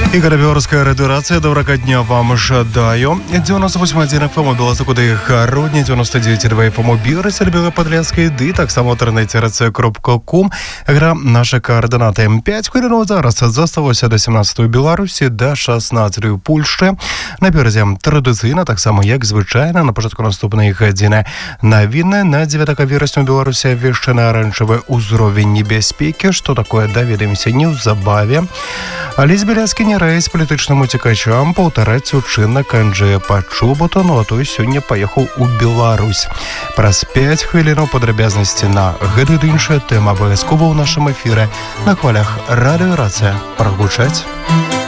Ігор Білоруська редакція. Доброго дня вам жадаю. 98.1 FM Білорусь, куди Грудні, 99.2 FM Бірці, Білоподлянська, і так само в інтернеті rc.com. Гра наші координати. 5 хвилин зараз залишилося до 17-ї Білорусі, до 16-ї Польщі. На березі традиційно, так само як звичайно, на початку наступної години новини. На 9 вересня Білорусі ввішено оранжевий узровень небезпеки. Що таке, довідаємося незабаві. Олесь Беляцкий не рейс політичним утікачам паўтараць учынак Анджея Пачобота, а той сёння паехаў у Беларусь. Праз 5 хвілінаў падрабязнасці на гэты ды іншая тэма абавязкова ў нашым эфіры на хвалях радыё Рацыя. Прагучаць.